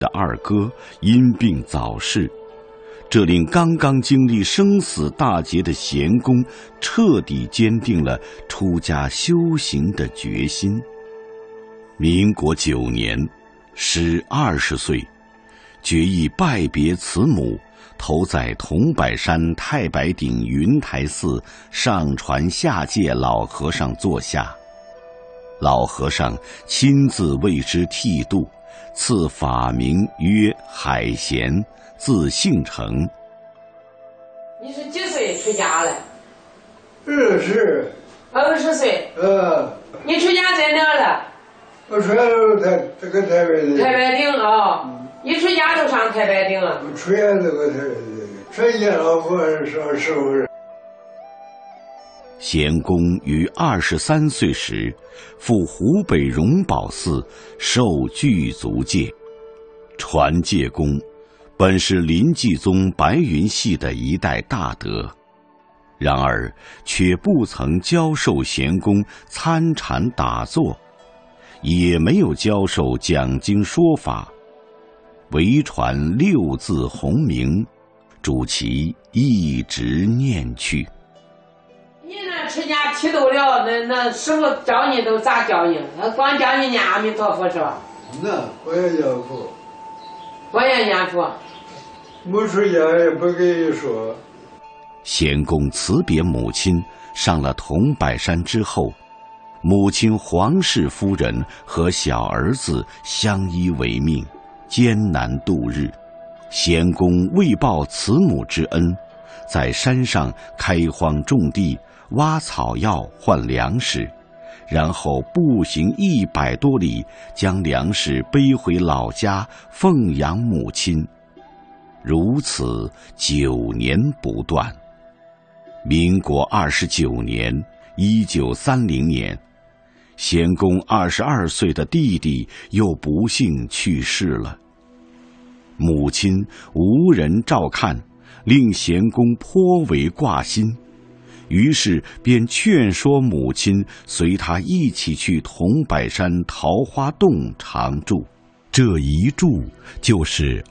的二哥因病早逝，这令刚刚经历生死大劫的贤公彻底坚定了出家修行的决心。民国9年，时20岁，决意拜别慈母，投在桐柏山太白顶云台寺上传下界老和尚座下。老和尚亲自为之剃度，赐法名曰海贤，字姓成。 你是几岁出家了 ？20 岁。你出家在哪了？ 我出家都这个太白顶。 太白顶啊！你出家都上太白顶了？ 我出家这个太白顶，出家老和尚师傅。 贤公于23岁时，赴湖北荣宝寺受具足戒。传戒公本是临济宗白云系的一代大德，然而却不曾教授贤公参禅打坐，也没有教授讲经说法，唯传6字洪名，主其一直念去。 你那出家剃度了，那师傅教你都咋教你？他光教你念阿弥陀佛是吧？ 那我也念佛。 我也念佛。 没出家也不跟你说。 贤公辞别母亲，上了桐柏山之后，母亲黄氏夫人和小儿子相依为命，艰难度日。贤公为报慈母之恩，在山上开荒种地，挖草药换粮食，然后步行100多里，将粮食背回老家奉养母亲。如此9年不断。民国29年，1930年，贤公22岁的弟弟又不幸去世了。母亲无人照看，令贤公颇为挂心，于是便劝说母亲随他一起去桐柏山桃花洞常住。这一住就是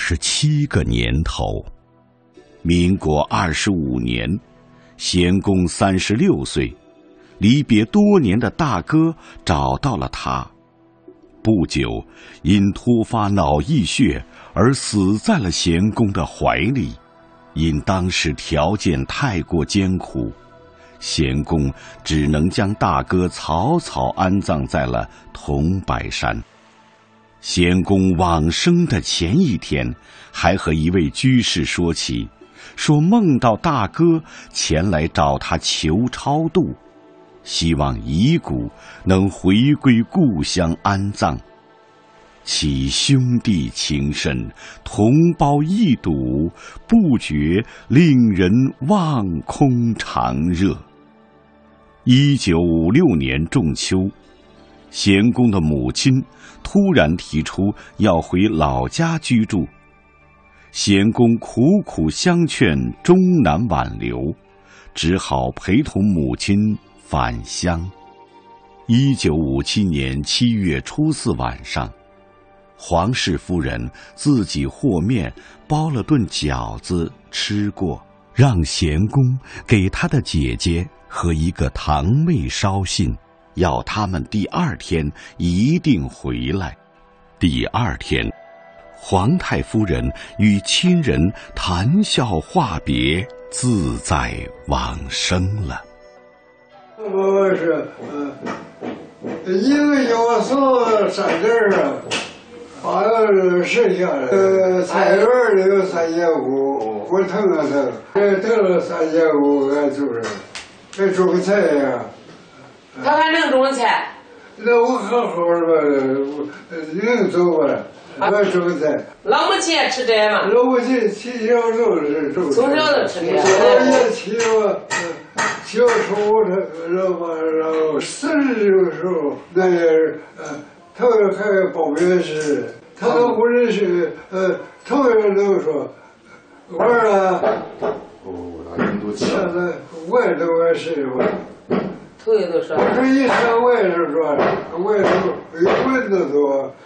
27个年头。民国25年，贤公36岁，离别多年的大哥找到了他。不久，因突发脑溢血而死在了贤公的怀里。因当时条件太过艰苦，贤公只能将大哥草草安葬在了桐柏山。贤公往生的前一天，还和一位居士说起，说梦到大哥前来找他求超度，希望遗骨能回归故乡安葬。其兄弟情深，同胞一睹，不觉令人望空长热。1956年仲秋，贤公的母亲突然提出要回老家居住，贤公苦苦相劝，终难挽留，只好陪同母亲返乡。1957年7月初4晚上，黄氏夫人自己和面包了顿饺子吃过，让贤公给他的姐姐和一个堂妹捎信，要他们第2天一定回来。第2天，皇太夫人与亲人谈笑话别，自在往生了。 我是一个叫我送3件啊，好像是剩下的。菜园里有3节骨，我腾了腾，腾了3节骨，俺就是还种个菜呀。 他还能种菜？ 那我好好的，能走吧？我种个菜。 老母亲也吃这嘛？ 老母亲从小就是种。 从小就吃这。 我也骑我宠物然后40的时候，那人他还保镖似的，他都不认识，头人都说玩了。现在外头也是吧。 头人都说。 我说一上外头说，外头有蚊子多，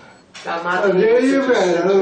干嘛？ 这一辈子。